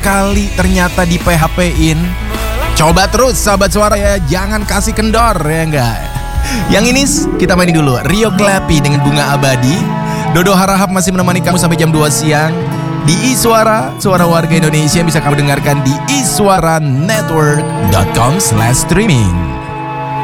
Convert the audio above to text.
kali ternyata di PHP-in. Coba terus sahabat suara ya, jangan kasih kendor ya enggak. Yang ini kita mainin dulu, Rio Clappy dengan Bunga Abadi. Dodo Harahap masih menemani kamu sampai jam 2 siang di Iswara, suara warga Indonesia. Bisa kamu dengarkan di iswaranetwork.com/streaming.